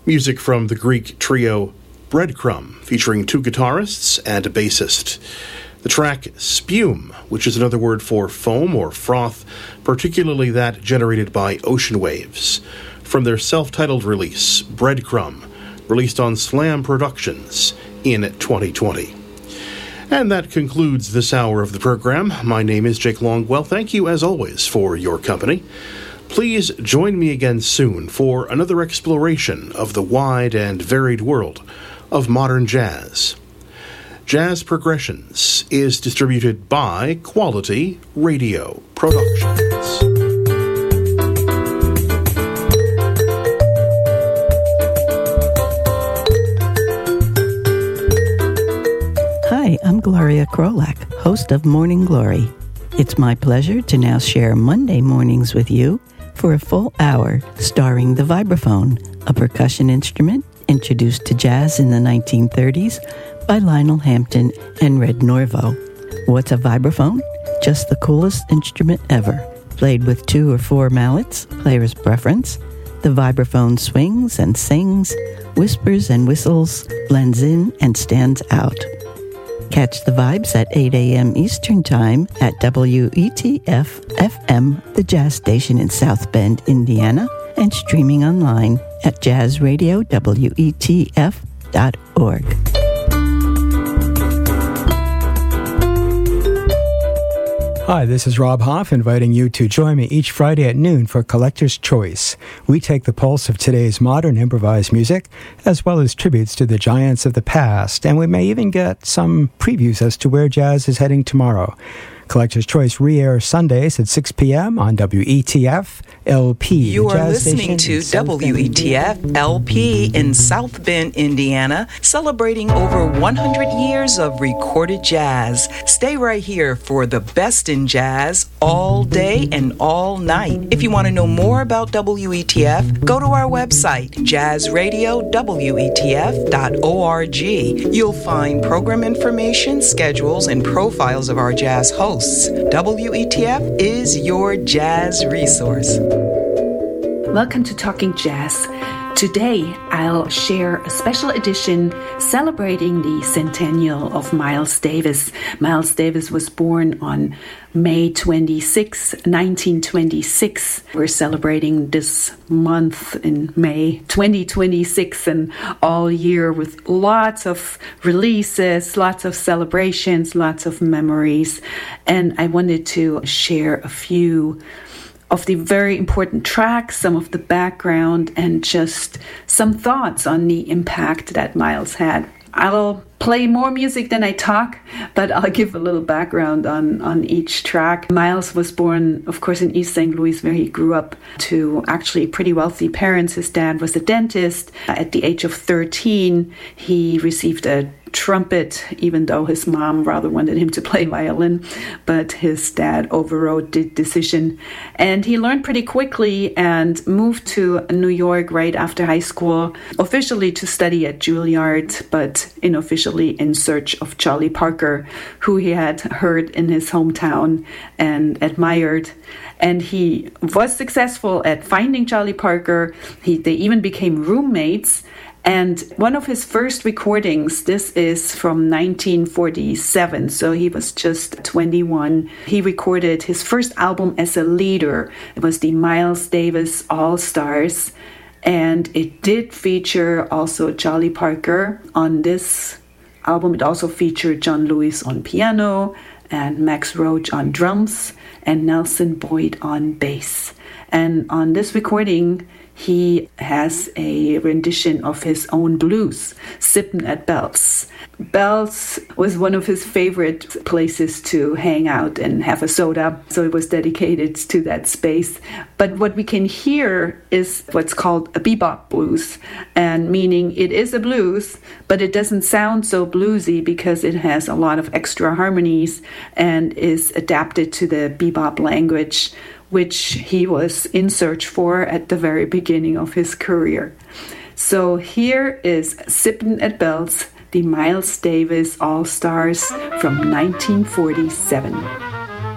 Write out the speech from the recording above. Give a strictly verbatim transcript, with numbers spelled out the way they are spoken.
Music from the Greek trio Breadcrumb, featuring two guitarists and a bassist. The track Spume, which is another word for foam or froth, particularly that generated by ocean waves, from their self-titled release, Breadcrumb, released on Slam Productions in twenty twenty. And that concludes this hour of the program. My name is Jake Longwell. Thank you, as always, for your company. Please join me again soon for another exploration of the wide and varied world of modern jazz. Jazz Progressions is distributed by Quality Radio Productions. Hi, I'm Gloria Krolak, host of Morning Glory. It's my pleasure to now share Monday mornings with you for a full hour starring the vibraphone, a percussion instrument introduced to jazz in the nineteen thirties by Lionel Hampton and Red Norvo. What's a vibraphone? Just the coolest instrument ever. Played with two or four mallets, player's preference. The vibraphone swings and sings, whispers and whistles, blends in and stands out. Catch the vibes at eight a.m. Eastern Time at W E T F F M, the jazz station in South Bend, Indiana, and streaming online at jazz radio W E T F dot org. Hi, this is Rob Hoff inviting you to join me each Friday at noon for Collector's Choice. We take the pulse of today's modern improvised music, as well as tributes to the giants of the past, and we may even get some previews as to where jazz is heading tomorrow. Collector's Choice re-airs Sundays at six p.m. on W E T F L P. You are listening to W E T F L P in South Bend, Indiana, celebrating over one hundred years of recorded jazz. Stay right here for the best in jazz all day and all night. If you want to know more about W E T F, go to our website, jazz radio W E T F dot org. You'll find program information, schedules, and profiles of our jazz hosts. W E T F is your jazz resource. Welcome to Talking Jazz. Today, I'll share a special edition celebrating the centennial of Miles Davis. Miles Davis was born on May twenty-sixth, nineteen twenty-six. We're celebrating this month in May twenty twenty-six and all year with lots of releases, lots of celebrations, lots of memories. And I wanted to share a few of the very important tracks, some of the background, and just some thoughts on the impact that Miles had. I'll play more music than I talk, but I'll give a little background on, on each track. Miles was born, of course, in East Saint Louis, where he grew up, to actually pretty wealthy parents. His dad was a dentist. At the age of thirteen, he received a trumpet, even though his mom rather wanted him to play violin, but his dad overrode the decision. And he learned pretty quickly and moved to New York right after high school, officially to study at Juilliard, but unofficially in search of Charlie Parker, who he had heard in his hometown and admired. And he was successful at finding Charlie Parker. He, they even became roommates. And one of his first recordings, this is from nineteen forty-seven, so he was just twenty-one. He recorded his first album as a leader. It was the Miles Davis All-Stars, and it did feature also Charlie Parker on this album. It also featured John Lewis on piano, and Max Roach on drums, and Nelson Boyd on bass. And on this recording, he has a rendition of his own blues, Sippin' at Bell's. Bell's was one of his favorite places to hang out and have a soda, so it was dedicated to that space. But what we can hear is what's called a bebop blues, and meaning it is a blues, but it doesn't sound so bluesy because it has a lot of extra harmonies and is adapted to the bebop language, which he was in search for at the very beginning of his career. So here is Sippin' at Bell's, the Miles Davis All-Stars from nineteen forty-seven.